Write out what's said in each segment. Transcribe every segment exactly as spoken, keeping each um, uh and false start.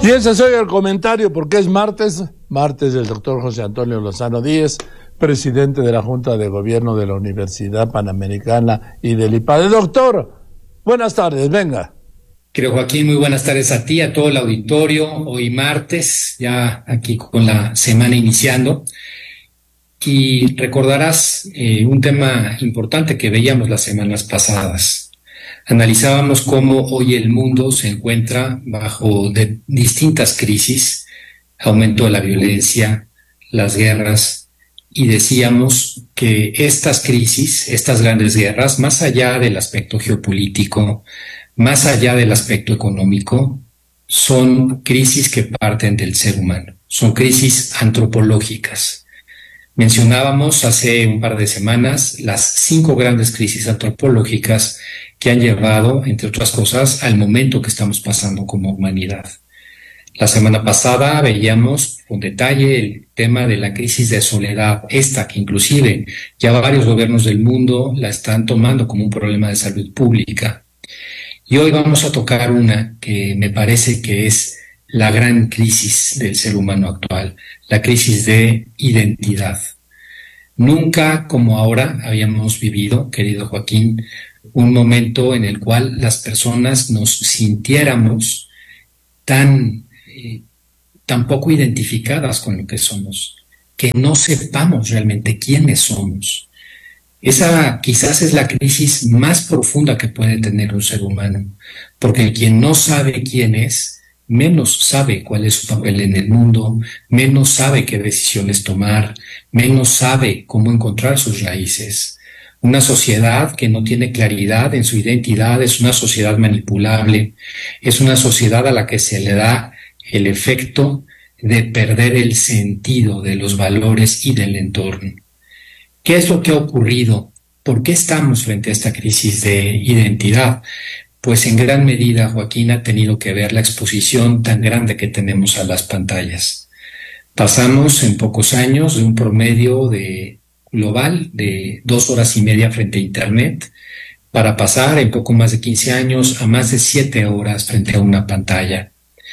Y ese es hoy el comentario, porque es martes, martes del doctor José Antonio Lozano Díez, presidente de la Junta de Gobierno de la Universidad Panamericana y del I P A D E. Doctor, buenas tardes, venga. Querido Joaquín, muy buenas tardes a ti, a todo el auditorio. Hoy martes, ya aquí con la semana iniciando. Y recordarás eh, un tema importante que veíamos las semanas pasadas. Analizábamos cómo hoy el mundo se encuentra bajo de distintas crisis, aumento de la violencia, las guerras, y decíamos que estas crisis, estas grandes guerras, más allá del aspecto geopolítico, más allá del aspecto económico, son crisis que parten del ser humano, son crisis antropológicas. Mencionábamos hace un par de semanas las cinco grandes crisis antropológicas que han llevado, entre otras cosas, al momento que estamos pasando como humanidad. La semana pasada veíamos con detalle el tema de la crisis de soledad, esta que inclusive ya varios gobiernos del mundo la están tomando como un problema de salud pública. Y hoy vamos a tocar una que me parece que es la gran crisis del ser humano actual, la crisis de identidad. Nunca como ahora habíamos vivido, querido Joaquín, un momento en el cual las personas nos sintiéramos tan, eh, tan poco identificadas con lo que somos, que no sepamos realmente quiénes somos. Esa quizás es la crisis más profunda que puede tener un ser humano, porque quien no sabe quién es, menos sabe cuál es su papel en el mundo, menos sabe qué decisiones tomar, menos sabe cómo encontrar sus raíces. Una sociedad que no tiene claridad en su identidad es una sociedad manipulable, es una sociedad a la que se le da el efecto de perder el sentido de los valores y del entorno. ¿Qué es lo que ha ocurrido? ¿Por qué estamos frente a esta crisis de identidad? Pues en gran medida, Joaquín, ha tenido que ver la exposición tan grande que tenemos a las pantallas. Pasamos en pocos años de un promedio de global de dos horas y media frente a Internet para pasar en poco más de quince años a más de siete horas frente a una pantalla.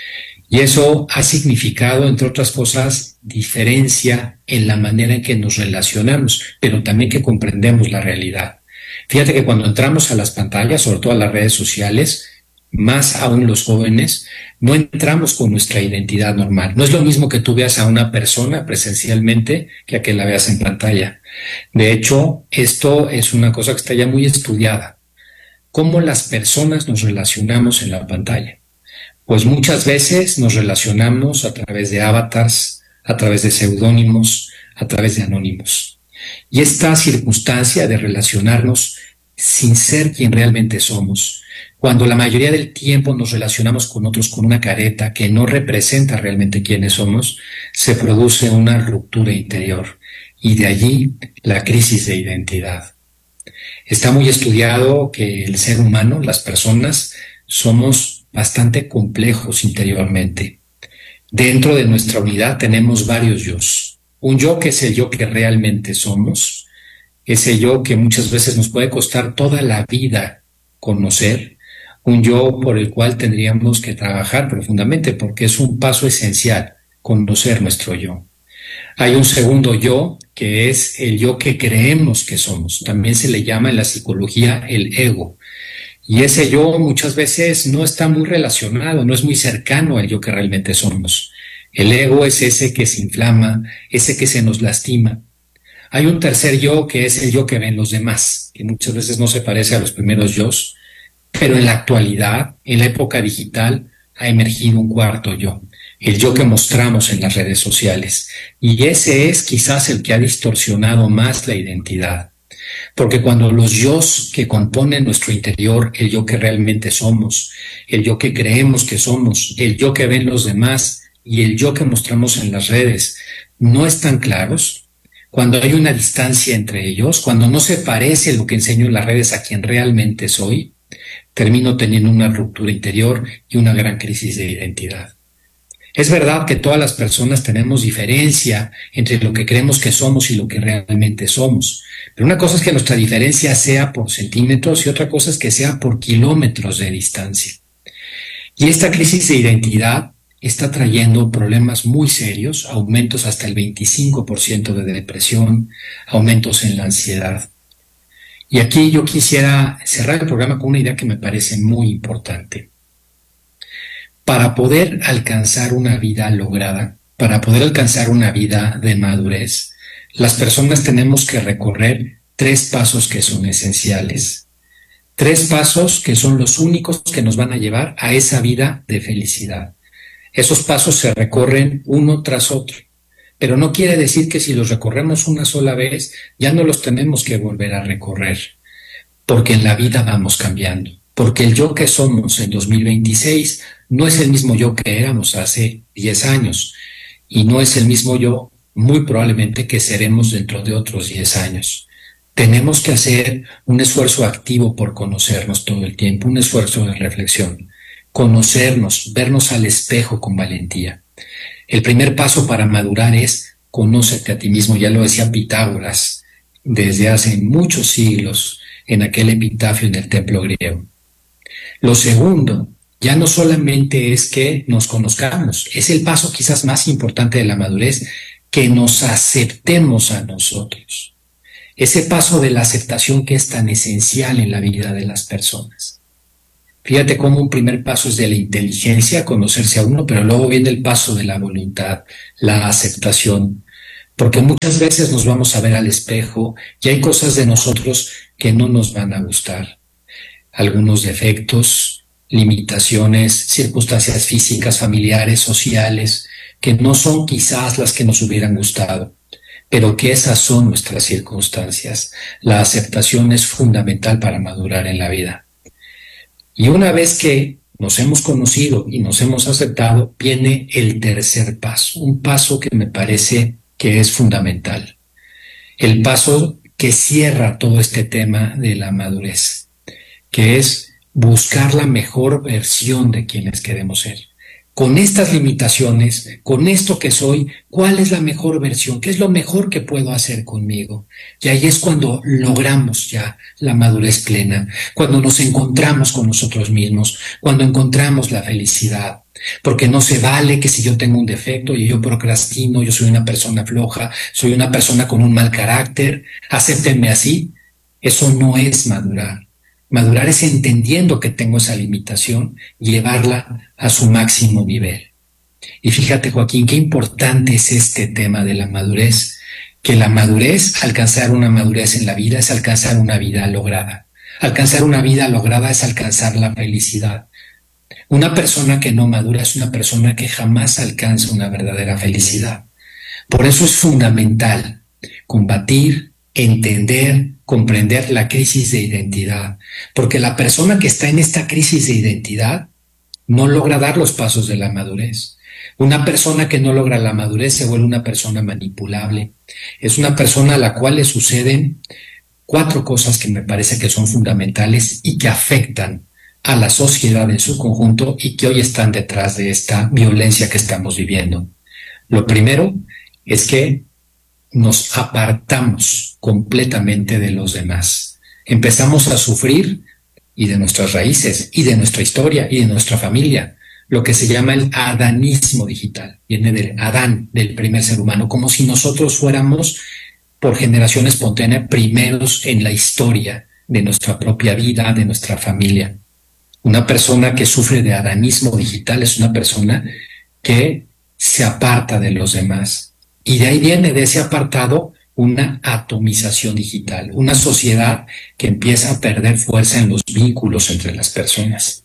Y eso ha significado, entre otras cosas, diferencia en la manera en que nos relacionamos, pero también que comprendemos la realidad. Fíjate que cuando entramos a las pantallas, sobre todo a las redes sociales, más aún los jóvenes, no entramos con nuestra identidad normal. No es lo mismo que tú veas a una persona presencialmente que a que la veas en pantalla. De hecho, esto es una cosa que está ya muy estudiada. ¿Cómo las personas nos relacionamos en la pantalla? Pues muchas veces nos relacionamos a través de avatars, a través de seudónimos, a través de anónimos. Y esta circunstancia de relacionarnos sin ser quien realmente somos, cuando la mayoría del tiempo nos relacionamos con otros con una careta que no representa realmente quiénes somos, se produce una ruptura interior y de allí la crisis de identidad. Está muy estudiado que el ser humano, las personas, somos bastante complejos interiormente. Dentro de nuestra unidad tenemos varios yos. Un yo que es el yo que realmente somos, ese yo que muchas veces nos puede costar toda la vida conocer, un yo por el cual tendríamos que trabajar profundamente porque es un paso esencial, conocer nuestro yo. Hay un segundo yo que es el yo que creemos que somos, también se le llama en la psicología el ego. Y ese yo muchas veces no está muy relacionado, no es muy cercano al yo que realmente somos. El ego es ese que se inflama, ese que se nos lastima. Hay un tercer yo que es el yo que ven los demás, que muchas veces no se parece a los primeros yos, pero en la actualidad, en la época digital, ha emergido un cuarto yo, el yo que mostramos en las redes sociales. Y ese es quizás el que ha distorsionado más la identidad. Porque cuando los yos que componen nuestro interior, el yo que realmente somos, el yo que creemos que somos, el yo que ven los demás y el yo que mostramos en las redes no están claros, cuando hay una distancia entre ellos, cuando no se parece lo que enseño en las redes a quien realmente soy, termino teniendo una ruptura interior y una gran crisis de identidad. Es verdad que todas las personas tenemos diferencia entre lo que creemos que somos y lo que realmente somos. Pero una cosa es que nuestra diferencia sea por centímetros y otra cosa es que sea por kilómetros de distancia. Y esta crisis de identidad está trayendo problemas muy serios, aumentos hasta el veinticinco por ciento de depresión, aumentos en la ansiedad. Y aquí yo quisiera cerrar el programa con una idea que me parece muy importante. Para poder alcanzar una vida lograda, para poder alcanzar una vida de madurez, las personas tenemos que recorrer tres pasos que son esenciales. Tres pasos que son los únicos que nos van a llevar a esa vida de felicidad. Esos pasos se recorren uno tras otro, pero no quiere decir que si los recorremos una sola vez, ya no los tenemos que volver a recorrer, porque en la vida vamos cambiando, porque el yo que somos en dos mil veintiséis no es el mismo yo que éramos hace diez años, y no es el mismo yo muy probablemente que seremos dentro de otros diez años. Tenemos que hacer un esfuerzo activo por conocernos todo el tiempo, un esfuerzo de reflexión. Conocernos, vernos al espejo con valentía. El primer paso para madurar es conócete a ti mismo, ya lo decía Pitágoras desde hace muchos siglos en aquel epitafio en el templo griego. Lo segundo, ya no solamente es que nos conozcamos, es el paso quizás más importante de la madurez, que nos aceptemos a nosotros. Ese paso de la aceptación que es tan esencial en la vida de las personas. Fíjate cómo un primer paso es de la inteligencia, conocerse a uno, pero luego viene el paso de la voluntad, la aceptación. Porque muchas veces nos vamos a ver al espejo y hay cosas de nosotros que no nos van a gustar. Algunos defectos, limitaciones, circunstancias físicas, familiares, sociales, que no son quizás las que nos hubieran gustado, pero que esas son nuestras circunstancias. La aceptación es fundamental para madurar en la vida. Y una vez que nos hemos conocido y nos hemos aceptado, viene el tercer paso, un paso que me parece que es fundamental. El paso que cierra todo este tema de la madurez, que es buscar la mejor versión de quienes queremos ser. Con estas limitaciones, con esto que soy, ¿cuál es la mejor versión? ¿Qué es lo mejor que puedo hacer conmigo? Y ahí es cuando logramos ya la madurez plena, cuando nos encontramos con nosotros mismos, cuando encontramos la felicidad. Porque no se vale que si yo tengo un defecto y yo procrastino, yo soy una persona floja, soy una persona con un mal carácter, acéptenme así. Eso no es madurar. Madurar es entendiendo que tengo esa limitación, llevarla a su máximo nivel. Y fíjate, Joaquín, qué importante es este tema de la madurez, que la madurez, alcanzar una madurez en la vida, es alcanzar una vida lograda. Alcanzar una vida lograda es alcanzar la felicidad. Una persona que no madura es una persona que jamás alcanza una verdadera felicidad. Por eso es fundamental combatir, entender, comprender la crisis de identidad, porque la persona que está en esta crisis de identidad no logra dar los pasos de la madurez. Una persona que no logra la madurez se vuelve una persona manipulable. Es una persona a la cual le suceden cuatro cosas que me parece que son fundamentales y que afectan a la sociedad en su conjunto y que hoy están detrás de esta violencia que estamos viviendo. Lo primero es que nos apartamos completamente de los demás. Empezamos a sufrir y de nuestras raíces, y de nuestra historia, y de nuestra familia, lo que se llama el adanismo digital. Viene del Adán, del primer ser humano, como si nosotros fuéramos, por generación espontánea, primeros en la historia de nuestra propia vida, de nuestra familia. Una persona que sufre de adanismo digital es una persona que se aparta de los demás. Y de ahí viene, de ese apartado, una atomización digital, una sociedad que empieza a perder fuerza en los vínculos entre las personas.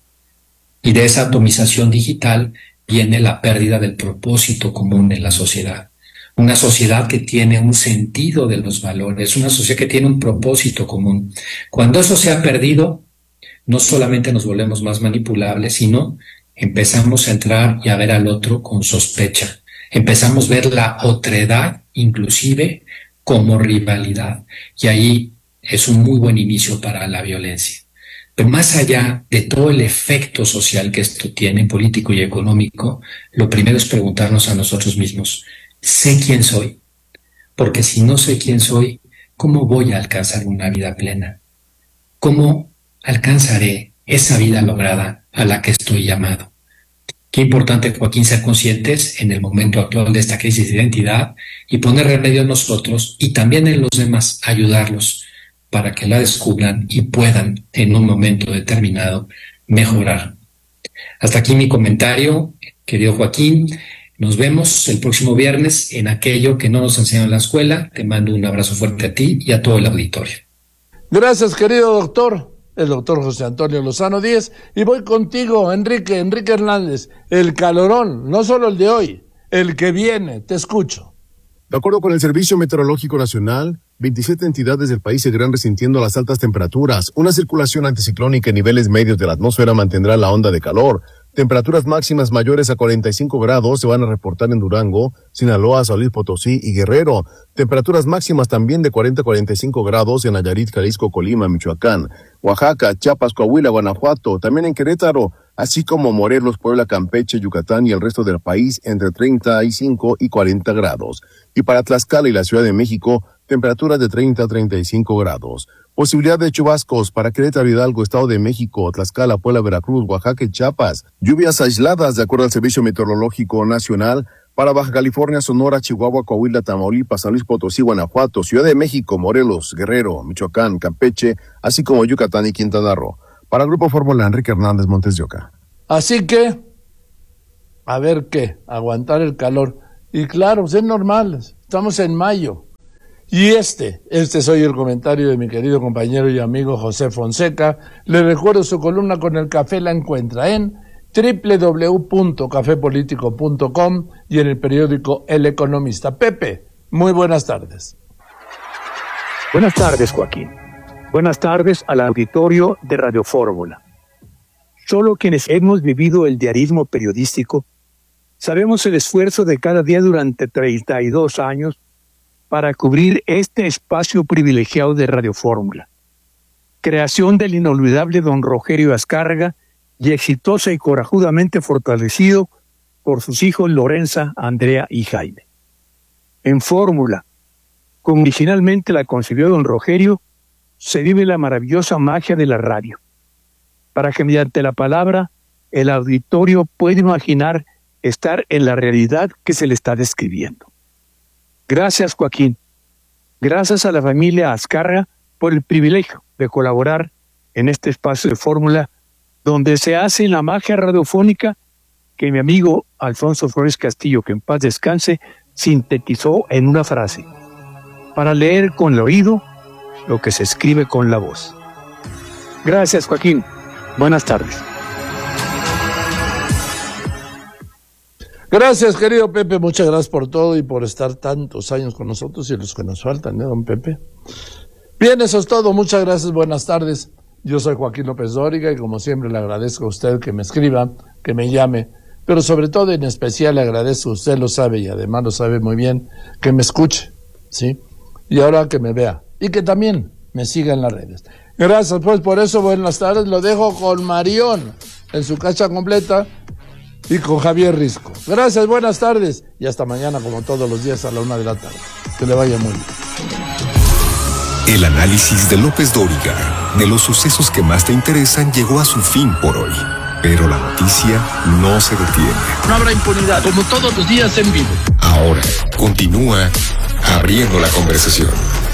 Y de esa atomización digital viene la pérdida del propósito común en la sociedad. Una sociedad que tiene un sentido de los valores, una sociedad que tiene un propósito común. Cuando eso se ha perdido, no solamente nos volvemos más manipulables, sino empezamos a entrar y a ver al otro con sospecha. Empezamos a ver la otredad, inclusive, como rivalidad. Y ahí es un muy buen inicio para la violencia. Pero más allá de todo el efecto social que esto tiene, político y económico, lo primero es preguntarnos a nosotros mismos, ¿sé quién soy? Porque si no sé quién soy, ¿cómo voy a alcanzar una vida plena? ¿Cómo alcanzaré esa vida lograda a la que estoy llamado? Qué importante, Joaquín, ser conscientes en el momento actual de esta crisis de identidad y poner remedio en nosotros y también en los demás, ayudarlos para que la descubran y puedan en un momento determinado mejorar. Hasta aquí mi comentario, querido Joaquín. Nos vemos el próximo viernes en aquello que no nos enseñan en la escuela. Te mando un abrazo fuerte a ti y a todo el auditorio. Gracias, querido doctor. El doctor José Antonio Lozano Díez. Y voy contigo, Enrique, Enrique Hernández. El calorón, no solo el de hoy, el que viene. Te escucho. De acuerdo con el Servicio Meteorológico Nacional, veintisiete entidades del país seguirán resintiendo las altas temperaturas. Una circulación anticiclónica en niveles medios de la atmósfera mantendrá la onda de calor. Temperaturas máximas mayores a cuarenta y cinco grados se van a reportar en Durango, Sinaloa, San Luis Potosí y Guerrero. Temperaturas máximas también de cuarenta a cuarenta y cinco grados en Nayarit, Jalisco, Colima, Michoacán, Oaxaca, Chiapas, Coahuila, Guanajuato, también en Querétaro, así como Morelos, Puebla, Campeche, Yucatán y el resto del país entre treinta y cinco y cuarenta grados. Y para Tlaxcala y la Ciudad de México, temperaturas de treinta a treinta y cinco grados. Posibilidad de chubascos para Querétaro, Hidalgo, Estado de México, Tlaxcala, Puebla, Veracruz, Oaxaca y Chiapas. Lluvias aisladas de acuerdo al Servicio Meteorológico Nacional para Baja California, Sonora, Chihuahua, Coahuila, Tamaulipas, San Luis Potosí, Guanajuato, Ciudad de México, Morelos, Guerrero, Michoacán, Campeche, así como Yucatán y Quintana Roo. Para el Grupo Fórmula, Enrique Hernández, Montes de Oca. Así que, a ver qué, aguantar el calor. Y claro, pues es normal, estamos en mayo. Y este, este es hoy el comentario de mi querido compañero y amigo José Fonseca. Le recuerdo su columna con el café, la encuentra en doble u doble u doble u punto café político punto com y en el periódico El Economista. Pepe, muy buenas tardes. Buenas tardes, Joaquín. Buenas tardes al auditorio de Radio Fórmula. Solo quienes hemos vivido el diarismo periodístico sabemos el esfuerzo de cada día durante treinta y dos años para cubrir este espacio privilegiado de Radio Fórmula. Creación del inolvidable don Rogelio Azcárraga y exitosa y corajudamente fortalecido por sus hijos Lorenza, Andrea y Jaime. En Fórmula, como originalmente la concibió don Rogelio, se vive la maravillosa magia de la radio, para que mediante la palabra el auditorio pueda imaginar estar en la realidad que se le está describiendo. Gracias, Joaquín. Gracias a la familia Azcárraga por el privilegio de colaborar en este espacio de Fórmula, donde se hace la magia radiofónica que mi amigo Alfonso Flores Castillo, que en paz descanse, sintetizó en una frase: para leer con el oído lo que se escribe con la voz. Gracias, Joaquín. Buenas tardes. Gracias, querido Pepe, muchas gracias por todo y por estar tantos años con nosotros y los que nos faltan, ¿eh, don Pepe? Bien, eso es todo, muchas gracias, buenas tardes. Yo soy Joaquín López Dóriga y como siempre le agradezco a usted que me escriba, que me llame, pero sobre todo en especial le agradezco, usted lo sabe y además lo sabe muy bien, que me escuche, ¿sí? Y ahora que me vea y que también me siga en las redes. Gracias, pues por eso, buenas tardes, lo dejo con Marión en su cacha completa y con Javier Risco. Gracias, buenas tardes y hasta mañana como todos los días a la una de la tarde. Que le vaya muy bien. El análisis de López Dóriga de los sucesos que más te interesan llegó a su fin por hoy. Pero la noticia no se detiene. No habrá impunidad, como todos los días en vivo. Ahora continúa abriendo la conversación.